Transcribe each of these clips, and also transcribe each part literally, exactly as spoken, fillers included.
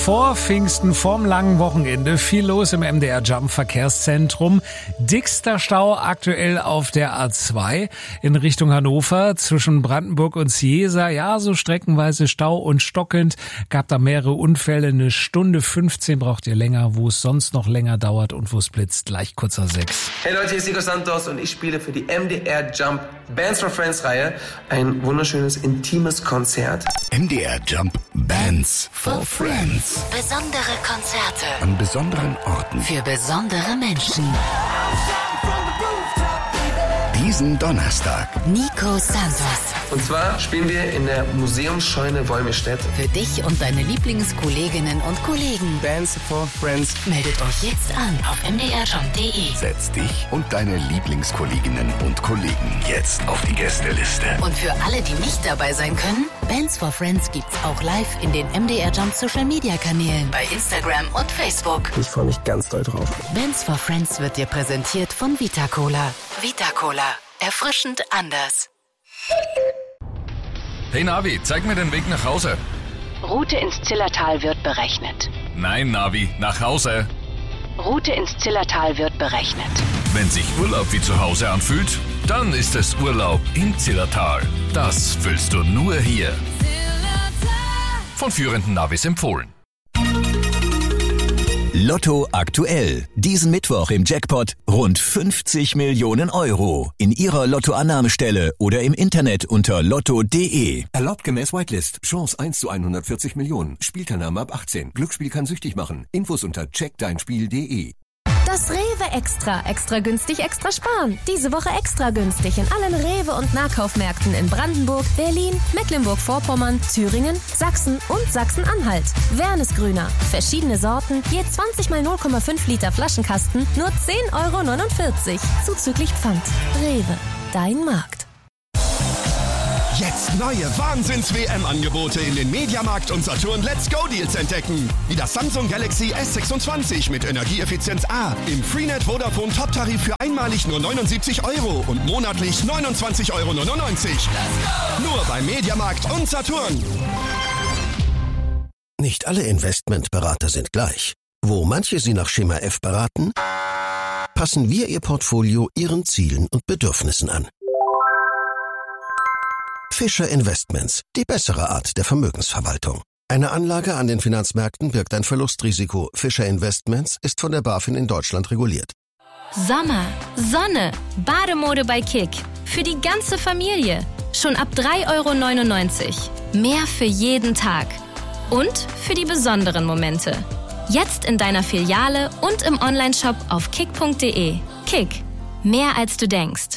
vor Pfingsten, vorm langen Wochenende. Viel los im M D R Jump Verkehrszentrum. Dickster Stau aktuell auf der A zwei in Richtung Hannover zwischen Brandenburg und Ciesa. Ja, so streckenweise Stau und stockend. Gab da mehrere Unfälle. Eine Stunde fünfzehn braucht ihr länger, wo es sonst noch länger dauert und wo es blitzt. Gleich kurzer sechs. Hey Leute, hier ist Nico Santos und ich spiele für die M D R Jump Bands for Friends Reihe ein wunderschönes, intimes Konzert. M D R Jump Bands for Friends. Besondere Konzerte An besonderen Orten. für besondere Menschen. Diesen Donnerstag. Nico Santos. Und zwar spielen wir in der Museumsscheune Wolmirstedt. Für dich und deine Lieblingskolleginnen und Kollegen. Bands for Friends. Meldet euch jetzt an auf m d r jump punkt d e. Setz dich und deine Lieblingskolleginnen und Kollegen jetzt auf die Gästeliste. Und für alle, die nicht dabei sein können, Bands for Friends gibt's auch live in den M D R Jump Social Media Kanälen bei Instagram und Facebook. Ich freue mich ganz doll drauf. Bands for Friends wird dir präsentiert von Vita Cola. Vita Cola. Erfrischend anders. Hey Navi, zeig mir den Weg nach Hause. Route ins Zillertal wird berechnet. Nein, Navi, nach Hause. Route ins Zillertal wird berechnet. Wenn sich Urlaub wie zu Hause anfühlt, dann ist es Urlaub im Zillertal. Das fühlst du nur hier. Von führenden Navis empfohlen. Lotto aktuell. Diesen Mittwoch im Jackpot rund fünfzig Millionen Euro. In Ihrer Lottoannahmestelle oder im Internet unter lotto punkt de. Erlaubt gemäß Whitelist. Chance eins zu hundertvierzig Millionen. Spielteilnahme ab achtzehn. Glücksspiel kann süchtig machen. Infos unter check dein spiel punkt de. Das Rewe Extra. Extra günstig, extra sparen. Diese Woche extra günstig in allen Rewe- und Nahkaufmärkten in Brandenburg, Berlin, Mecklenburg-Vorpommern, Thüringen, Sachsen und Sachsen-Anhalt. Wernesgrüner. Verschiedene Sorten, je zwanzig mal null Komma fünf Liter Flaschenkasten, nur zehn Euro neunundvierzig. Zuzüglich Pfand. Rewe. Dein Markt. Jetzt neue Wahnsinns-W M-Angebote in den Mediamarkt und Saturn Let's Go Deals entdecken. Wie das Samsung Galaxy S sechsundzwanzig mit Energieeffizienz A im Freenet Vodafone Top-Tarif für einmalig nur neunundsiebzig Euro und monatlich neunundzwanzig Euro neunundneunzig. Nur bei Mediamarkt und Saturn. Nicht alle Investmentberater sind gleich. Wo manche Sie nach Schema F beraten, passen wir Ihr Portfolio Ihren Zielen und Bedürfnissen an. Fischer Investments, die bessere Art der Vermögensverwaltung. Eine Anlage an den Finanzmärkten birgt ein Verlustrisiko. Fischer Investments ist von der BaFin in Deutschland reguliert. Sommer, Sonne, Bademode bei Kick. Für die ganze Familie. Schon ab drei Euro neunundneunzig. Mehr für jeden Tag. Und für die besonderen Momente. Jetzt in deiner Filiale und im Onlineshop auf kick punkt de. Kick. Mehr als du denkst.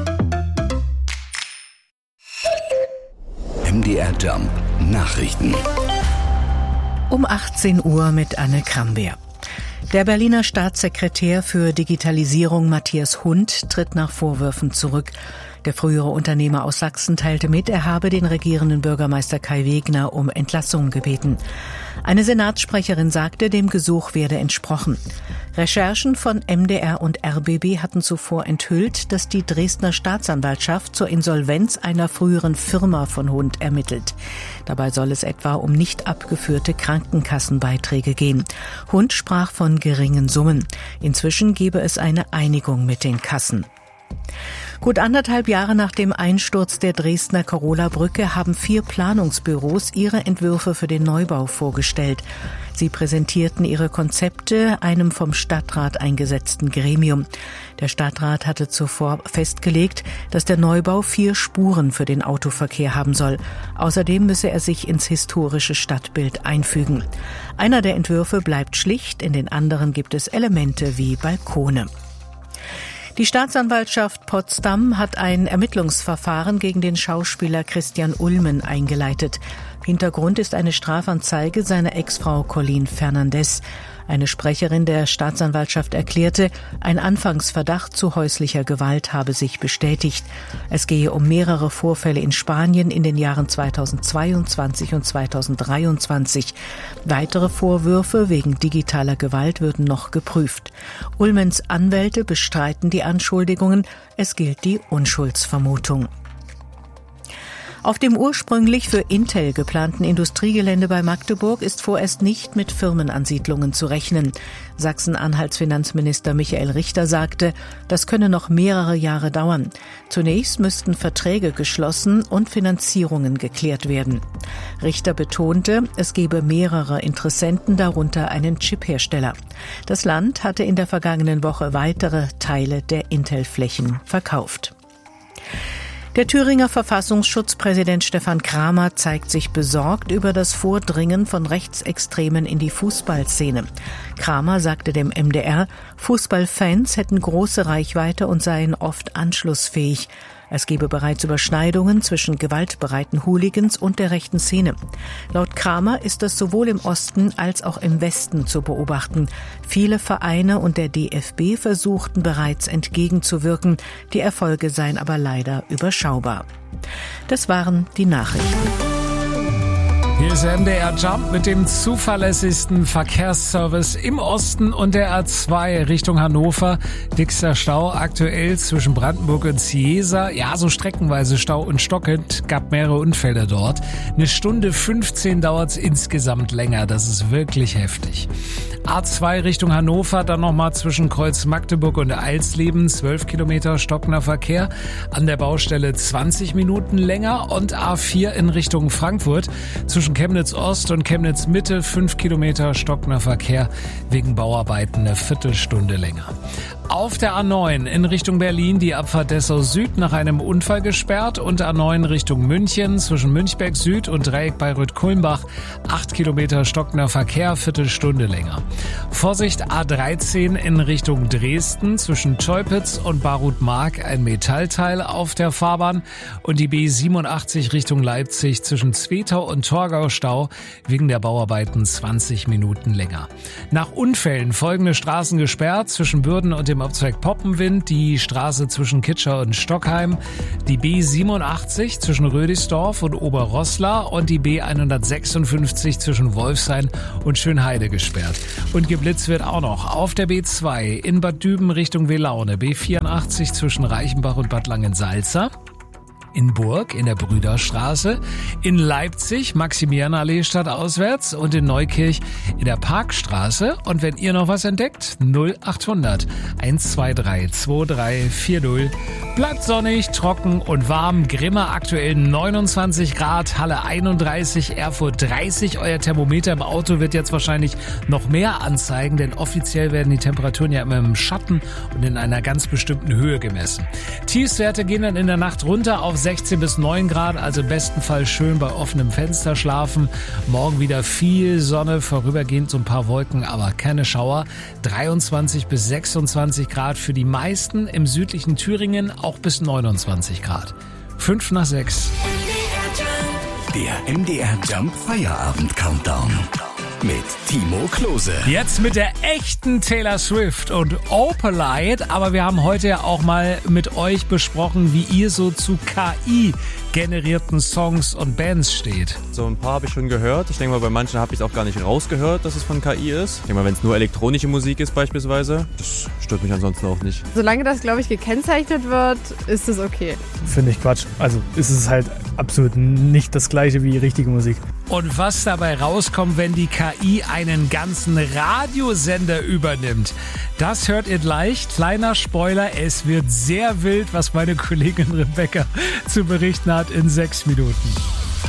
M D R Jump Nachrichten. Um achtzehn Uhr mit Anne Krambeer. Der Berliner Staatssekretär für Digitalisierung Matthias Hund tritt nach Vorwürfen zurück. Der frühere Unternehmer aus Sachsen teilte mit, er habe den regierenden Bürgermeister Kai Wegner um Entlassung gebeten. Eine Senatssprecherin sagte, dem Gesuch werde entsprochen. Recherchen von M D R und R B B hatten zuvor enthüllt, dass die Dresdner Staatsanwaltschaft zur Insolvenz einer früheren Firma von Hund ermittelt. Dabei soll es etwa um nicht abgeführte Krankenkassenbeiträge gehen. Hund sprach von geringen Summen. Inzwischen gebe es eine Einigung mit den Kassen. Gut anderthalb Jahre nach dem Einsturz der Dresdner Karola-Brücke haben vier Planungsbüros ihre Entwürfe für den Neubau vorgestellt. Sie präsentierten ihre Konzepte einem vom Stadtrat eingesetzten Gremium. Der Stadtrat hatte zuvor festgelegt, dass der Neubau vier Spuren für den Autoverkehr haben soll. Außerdem müsse er sich ins historische Stadtbild einfügen. Einer der Entwürfe bleibt schlicht, in den anderen gibt es Elemente wie Balkone. Die Staatsanwaltschaft Potsdam hat ein Ermittlungsverfahren gegen den Schauspieler Christian Ulmen eingeleitet. Hintergrund ist eine Strafanzeige seiner Ex-Frau Colleen Fernandez. Eine Sprecherin der Staatsanwaltschaft erklärte, ein Anfangsverdacht zu häuslicher Gewalt habe sich bestätigt. Es gehe um mehrere Vorfälle in Spanien in den Jahren zweitausendzweiundzwanzig und zweitausenddreiundzwanzig. Weitere Vorwürfe wegen digitaler Gewalt würden noch geprüft. Ulmens Anwälte bestreiten die Anschuldigungen. Es gilt die Unschuldsvermutung. Auf dem ursprünglich für Intel geplanten Industriegelände bei Magdeburg ist vorerst nicht mit Firmenansiedlungen zu rechnen. Sachsen-Anhalts Finanzminister Michael Richter sagte, das könne noch mehrere Jahre dauern. Zunächst müssten Verträge geschlossen und Finanzierungen geklärt werden. Richter betonte, es gebe mehrere Interessenten, darunter einen Chiphersteller. Das Land hatte in der vergangenen Woche weitere Teile der Intel-Flächen verkauft. Der Thüringer Verfassungsschutzpräsident Stefan Kramer zeigt sich besorgt über das Vordringen von Rechtsextremen in die Fußballszene. Kramer sagte dem M D R, Fußballfans hätten große Reichweite und seien oft anschlussfähig. Es gebe bereits Überschneidungen zwischen gewaltbereiten Hooligans und der rechten Szene. Laut Kramer ist das sowohl im Osten als auch im Westen zu beobachten. Viele Vereine und der D F B versuchten bereits entgegenzuwirken. Die Erfolge seien aber leider überschaubar. Das waren die Nachrichten. Hier ist der M D R Jump mit dem zuverlässigsten Verkehrsservice im Osten und der A zwei Richtung Hannover. Dickster Stau aktuell zwischen Brandenburg und Ciesa. Ja, so streckenweise Stau und stockend. Gab mehrere Unfälle dort. Eine Stunde fünfzehn dauert's insgesamt länger. Das ist wirklich heftig. A zwei Richtung Hannover, dann nochmal zwischen Kreuz Magdeburg und Eilsleben. zwölf Kilometer stockender Verkehr. An der Baustelle zwanzig Minuten länger. Und A vier in Richtung Frankfurt. Zwischen Chemnitz Ost und Chemnitz Mitte fünf Kilometer stockender Verkehr, wegen Bauarbeiten eine Viertelstunde länger. Auf der A neun in Richtung Berlin die Abfahrt Dessau Süd nach einem Unfall gesperrt und A neun Richtung München zwischen Münchberg Süd und Dreieck Bayreuth-Kulmbach acht Kilometer stockender Verkehr, Viertelstunde länger. Vorsicht A dreizehn in Richtung Dresden zwischen Teupitz und Barut-Mark ein Metallteil auf der Fahrbahn und die B siebenundachtzig Richtung Leipzig zwischen Zwetau und Torgau Stau wegen der Bauarbeiten zwanzig Minuten länger. Nach Unfällen folgende Straßen gesperrt zwischen Bürden und dem Abzweig Poppenwind, die Straße zwischen Kitscher und Stockheim, die B siebenundachtzig zwischen Rödisdorf und Oberroßla und die B hundertsechsundfünfzig zwischen Wolfshain und Schönheide gesperrt. Und geblitzt wird auch noch auf der B zwei in Bad Düben Richtung Welaune, B vierundachtzig zwischen Reichenbach und Bad Langensalza. In Burg in der Brüderstraße, in Leipzig Maximilianallee stadtauswärts und in Neukirch in der Parkstraße. Und wenn ihr noch was entdeckt, null achthundert eins zwei drei zwei drei vier null. Bleibt sonnig, trocken und warm. Grimma aktuell neunundzwanzig Grad, Halle einunddreißig, Erfurt dreißig. Euer Thermometer im Auto wird jetzt wahrscheinlich noch mehr anzeigen, denn offiziell werden die Temperaturen ja immer im Schatten und in einer ganz bestimmten Höhe gemessen. Tiefstwerte gehen dann in der Nacht runter auf sechzehn bis neun Grad, also im besten Fall schön bei offenem Fenster schlafen. Morgen wieder viel Sonne, vorübergehend so ein paar Wolken, aber keine Schauer. dreiundzwanzig bis sechsundzwanzig Grad für die meisten, im südlichen Thüringen auch bis neunundzwanzig Grad. fünf nach sechs. Der M D R Jump Feierabend Countdown mit Timo Klose. Jetzt mit der echten Taylor Swift und Opalite, aber wir haben heute ja auch mal mit euch besprochen, wie ihr so zu K I-generierten Songs und Bands steht. So ein paar habe ich schon gehört. Ich denke mal, bei manchen habe ich es auch gar nicht rausgehört, dass es von K I ist. Ich denke mal, wenn es nur elektronische Musik ist beispielsweise, das stört mich ansonsten auch nicht. Solange das, glaube ich, gekennzeichnet wird, ist es okay. Finde ich Quatsch. Also ist es halt absolut nicht das Gleiche wie richtige Musik. Und was dabei rauskommt, wenn die K I einen ganzen Radiosender übernimmt, das hört ihr gleich. Kleiner Spoiler, es wird sehr wild, was meine Kollegin Rebecca zu berichten hat in sechs Minuten.